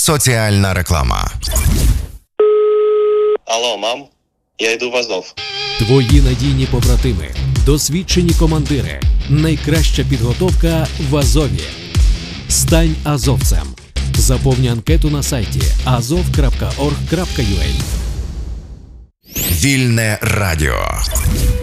Соціальна реклама. Алло, мам, я йду в Азов. Твої надійні побратими, досвідчені командири, найкраща підготовка в Азові. Стань азовцем. Заповни анкету на сайті azov.org.ua. Вільне радіо.